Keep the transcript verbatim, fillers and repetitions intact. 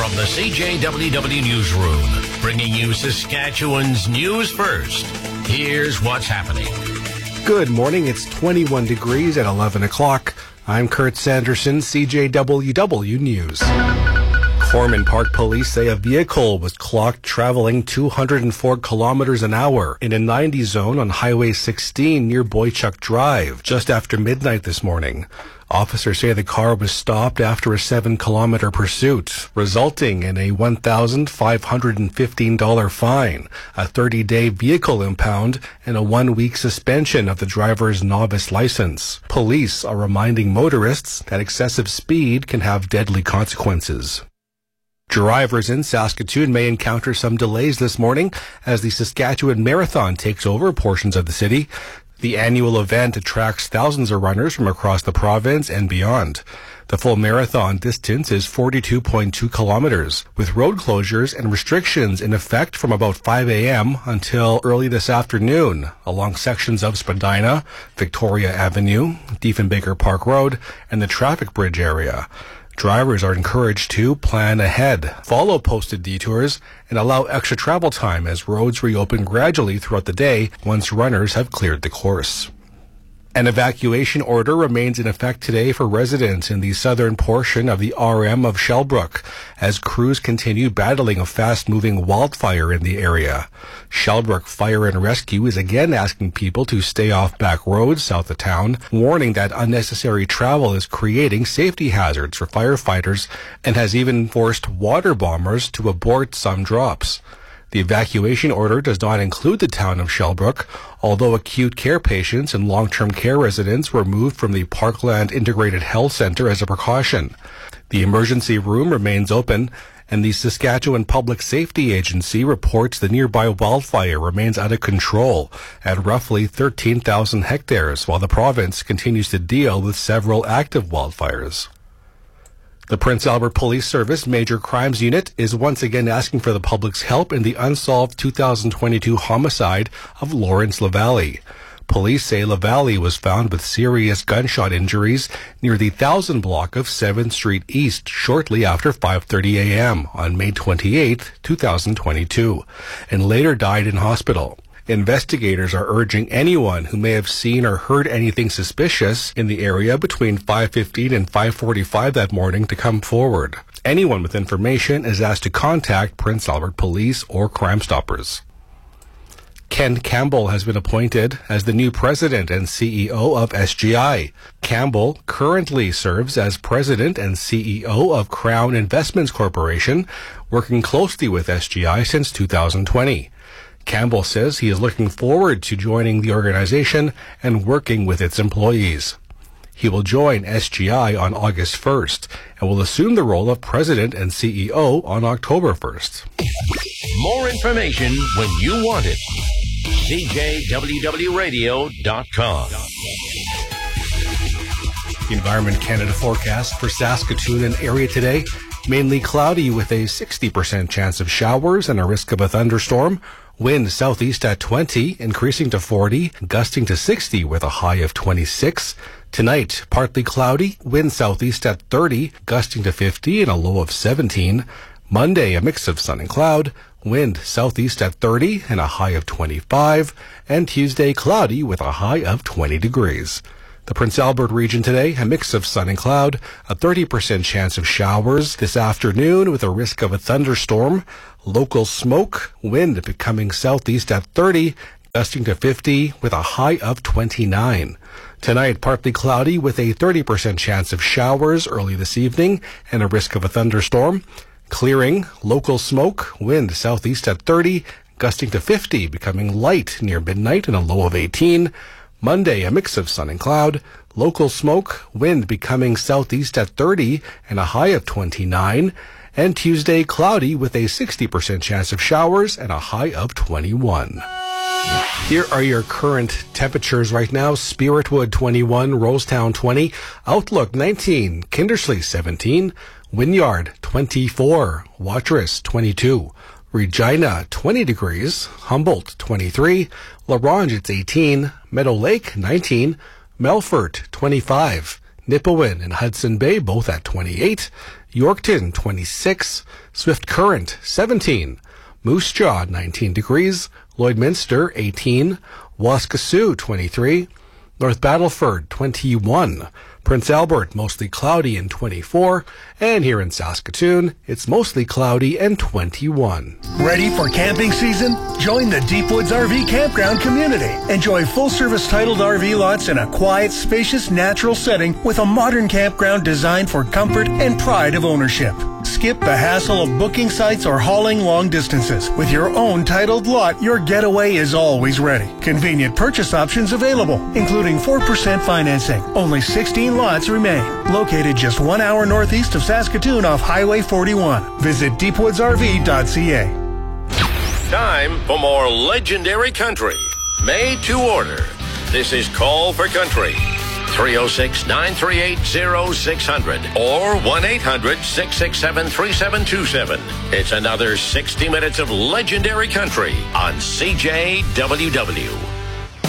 From the C J W W Newsroom, bringing you Saskatchewan's news first. Here's what's happening. Good morning. It's twenty-one degrees at eleven o'clock. I'm Kurt Sanderson, C J W W News. Corman Park police say a vehicle was clocked traveling two hundred four kilometers an hour in a ninety zone on Highway sixteen near Boychuk Drive just after midnight this morning. Officers say the car was stopped after a seven kilometer pursuit, resulting in a one thousand five hundred fifteen dollars fine, a thirty day vehicle impound, and a one week suspension of the driver's novice license. Police are reminding motorists that excessive speed can have deadly consequences. Drivers in Saskatoon may encounter some delays this morning as the Saskatchewan Marathon takes over portions of the city. The annual event attracts thousands of runners from across the province and beyond. The full marathon distance is forty-two point two kilometers, with road closures and restrictions in effect from about five a.m. until early this afternoon along sections of Spadina, Victoria Avenue, Diefenbaker Park Road, and the traffic bridge area. Drivers are encouraged to plan ahead, follow posted detours, and allow extra travel time as roads reopen gradually throughout the day once runners have cleared the course. An evacuation order remains in effect today for residents in the southern portion of the R M of Shellbrook as crews continue battling a fast-moving wildfire in the area. Shellbrook Fire and Rescue is again asking people to stay off back roads south of town, warning that unnecessary travel is creating safety hazards for firefighters and has even forced water bombers to abort some drops. The evacuation order does not include the town of Shellbrook, although acute care patients and long-term care residents were moved from the Parkland Integrated Health Centre as a precaution. The emergency room remains open, and the Saskatchewan Public Safety Agency reports the nearby wildfire remains out of control at roughly thirteen thousand hectares, while the province continues to deal with several active wildfires. The Prince Albert Police Service Major Crimes Unit is once again asking for the public's help in the unsolved two thousand twenty-two homicide of Lawrence LaValle. Police say LaValle was found with serious gunshot injuries near the Thousand block of seventh Street East shortly after five thirty a.m. on May twenty-eighth, twenty twenty-two, and later died in hospital. Investigators are urging anyone who may have seen or heard anything suspicious in the area between five fifteen and five forty-five that morning to come forward. Anyone with information is asked to contact Prince Albert Police or Crime Stoppers. Ken Campbell has been appointed as the new president and C E O of S G I. Campbell currently serves as president and C E O of Crown Investments Corporation, working closely with S G I since two thousand twenty. Campbell says he is looking forward to joining the organization and working with its employees. He will join S G I on August first and will assume the role of president and C E O on October first. More information when you want it. C J W W radio dot com. The Environment Canada forecast for Saskatoon and area today, mainly cloudy with a sixty percent chance of showers and a risk of a thunderstorm. Wind southeast at twenty, increasing to forty, gusting to sixty with a high of twenty-six. Tonight, partly cloudy, wind southeast at thirty, gusting to fifty and a low of seventeen. Monday, a mix of sun and cloud, wind southeast at thirty and a high of twenty-five. And Tuesday, cloudy with a high of twenty degrees. The Prince Albert region today, a mix of sun and cloud, a thirty percent chance of showers this afternoon with a risk of a thunderstorm. Local smoke, wind becoming southeast at thirty, gusting to fifty with a high of twenty-nine. Tonight, partly cloudy with a thirty percent chance of showers early this evening and a risk of a thunderstorm. Clearing, local smoke, wind southeast at thirty, gusting to fifty, becoming light near midnight and a low of eighteen. Monday, a mix of sun and cloud, local smoke, wind becoming southeast at thirty and a high of twenty-nine. And Tuesday, cloudy with a sixty percent chance of showers and a high of twenty-one. Here are your current temperatures right now. Spiritwood twenty-one, Rosetown twenty, Outlook nineteen, Kindersley seventeen, Wynyard twenty-four, Watrous twenty-two, Regina twenty degrees, Humboldt twenty-three, La Ronge it's eighteen, Meadow Lake nineteen, Melfort twenty-five, Nipawin and Hudson Bay both at twenty-eight, Yorkton, twenty-six. Swift Current, seventeen. Moose Jaw, nineteen degrees. Lloydminster, eighteen. Waskesiu, twenty-three. North Battleford, twenty-one. Prince Albert, mostly cloudy and twenty-four. And here in Saskatoon, it's mostly cloudy and twenty-one. Ready for camping season? Join the Deep Woods R V Campground community. Enjoy full-service titled R V lots in a quiet, spacious, natural setting with a modern campground designed for comfort and pride of ownership. Skip the hassle of booking sites or hauling long distances. With your own titled lot, your getaway is always ready. Convenient purchase options available, including four percent financing. Only sixteen lots remain. Located just one hour northeast of Saskatoon off Highway forty-one. Visit deep woods r v dot c a. Time for more legendary country. Made to order. This is Call for Country. three oh six, nine three eight, oh six hundred or one eight hundred, six six seven, three seven two seven. It's another sixty minutes of legendary country on C J W W.